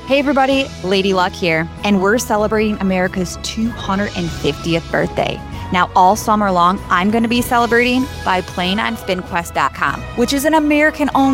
Hey everybody, Lady Luck here, and we're celebrating America's 250th birthday. Now, all summer long, I'm going to be celebrating by playing on SpinQuest.com, which is an American-owned